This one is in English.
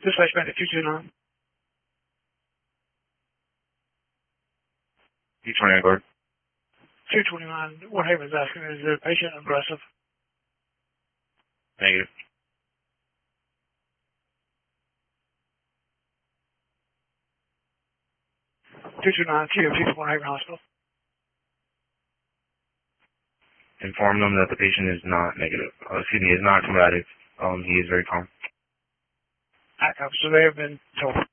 Dispatch back to 229. 229, guard. 229, what Haven's asking, is the patient aggressive? Negative. TMT from Haven Hospital. Inform them that the patient is not negative. Is not combative. He is very calm. So they have been told.